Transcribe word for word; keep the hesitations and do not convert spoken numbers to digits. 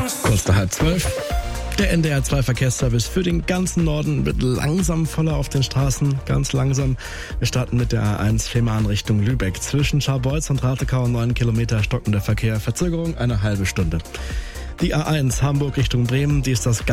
Kurz nach halb zwölf. Der N D R zwei Verkehrsservice für den ganzen Norden wird langsam voller auf den Straßen, ganz langsam. Wir starten mit der A eins Fehmarn Richtung Lübeck. Zwischen Scharbeutz und Ratekau neun Kilometer stockender Verkehr, Verzögerung eine halbe Stunde. Die A eins Hamburg Richtung Bremen, die ist das